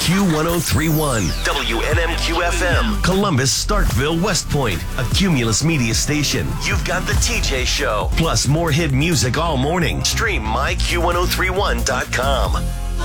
Q1031, WNMQ FM, Columbus, Starkville, West Point, a Cumulus Media station. You've got the TJ Show, plus more hit music all morning. Stream myQ1031.com.